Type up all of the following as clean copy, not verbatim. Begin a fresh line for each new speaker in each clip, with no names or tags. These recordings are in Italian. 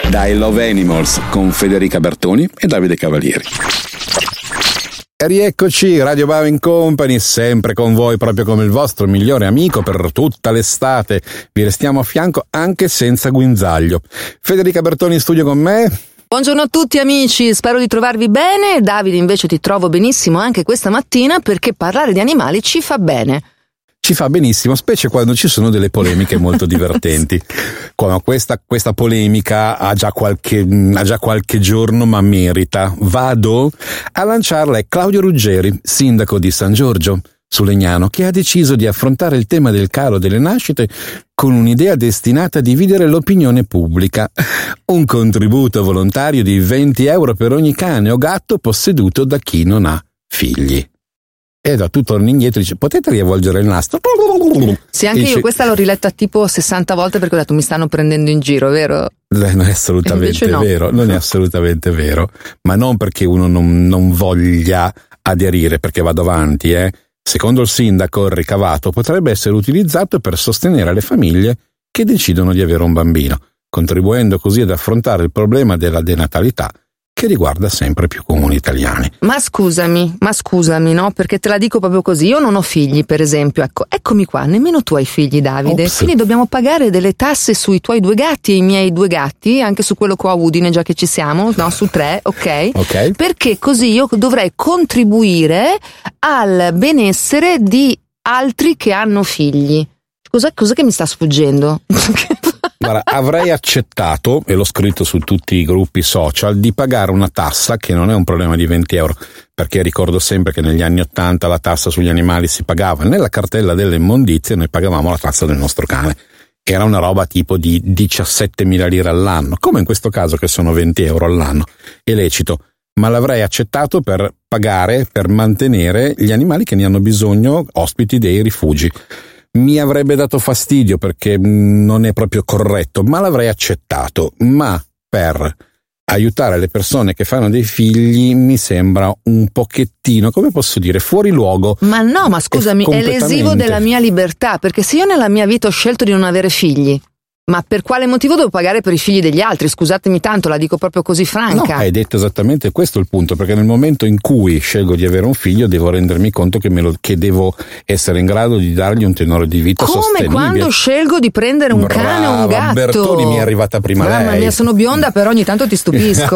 da I Love Animals con Federica Bertoni e Davide Cavalieri. E rieccoci, Radio Bava Company, sempre con voi, proprio come il vostro migliore amico per tutta l'estate. Vi restiamo a fianco anche senza guinzaglio. Federica Bertoni in studio con me.
Buongiorno a tutti amici, spero di trovarvi bene. Davide, invece ti trovo benissimo anche questa mattina, perché parlare di animali ci fa bene.
Ci fa benissimo, specie quando ci sono delle polemiche molto divertenti. Come questa polemica ha già qualche giorno, ma merita. Vado a lanciarla, è Claudio Ruggeri, sindaco di San Giorgio su Legnano, che ha deciso di affrontare il tema del calo delle nascite con un'idea destinata a dividere l'opinione pubblica. Un contributo volontario di 20 euro per ogni cane o gatto posseduto da chi non ha figli. E da tu torni indietro e dice: potete riavvolgere il nastro?
Sì, anche io questa l'ho riletta tipo 60 volte, perché ho detto mi stanno prendendo in giro, vero?
Non è assolutamente vero, non è assolutamente vero, ma non perché uno non voglia aderire, perché vado avanti, Secondo il sindaco, il ricavato potrebbe essere utilizzato per sostenere le famiglie che decidono di avere un bambino, contribuendo così ad affrontare il problema della denatalità che riguarda sempre più comuni italiani.
Ma scusami, no? Perché te la dico proprio così. Io non ho figli, per esempio. Eccomi qua, nemmeno tu hai figli, Davide.
Ops.
Quindi dobbiamo pagare delle tasse sui tuoi 2 gatti e i miei 2 gatti, anche su quello che ho a Udine, già che ci siamo, no? Su 3, ok? Perché così io dovrei contribuire al benessere di altri che hanno figli. Cos'è che mi sta sfuggendo?
Guarda, avrei accettato, e l'ho scritto su tutti i gruppi social, di pagare una tassa che non è un problema di 20 euro, perché ricordo sempre che negli anni 80 la tassa sugli animali si pagava. Nella cartella delle immondizie noi pagavamo la tassa del nostro cane. Era una roba tipo di 17.000 lire all'anno, come in questo caso che sono 20 euro all'anno. È lecito, ma l'avrei accettato per pagare, per mantenere gli animali che ne hanno bisogno, ospiti dei rifugi. Mi avrebbe dato fastidio perché non è proprio corretto, ma l'avrei accettato. Ma per aiutare le persone che fanno dei figli mi sembra un pochettino, come posso dire, fuori luogo.
Ma no, ma scusami, è lesivo della mia libertà, perché se io nella mia vita ho scelto di non avere figli, ma per quale motivo devo pagare per i figli degli altri? Scusatemi tanto, la dico proprio così franca.
No, hai detto esattamente questo il punto, perché nel momento in cui scelgo di avere un figlio devo rendermi conto che devo essere in grado di dargli un tenore di vita sostenibile.
Come quando scelgo di prendere un cane o un gatto.
Bertoni, mi è arrivata prima lei.
Mamma mia, sono bionda, però ogni tanto ti stupisco,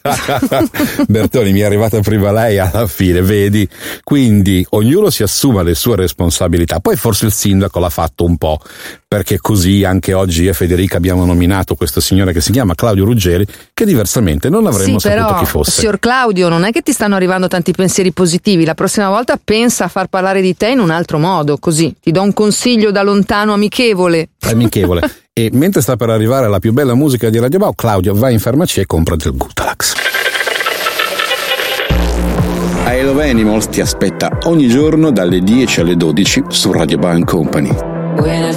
Bertoni, mi è arrivata prima lei alla fine, vedi? Quindi ognuno si assuma le sue responsabilità. Poi forse il sindaco l'ha fatto un po', perché così anche oggi io e Federica abbiamo nominato questo signore che si chiama Claudio Ruggeri, che diversamente non avremmo saputo chi fosse.
Signor Claudio, non è che ti stanno arrivando tanti pensieri positivi. La prossima volta pensa a far parlare di te in un altro modo, così ti do un consiglio da lontano amichevole. E
mentre sta per arrivare la più bella musica di Radio Bau, Claudio, vai in farmacia e compra del Gutalax. I Love Animals ti aspetta ogni giorno dalle 10 alle 12 su Radio Bau Company.
When I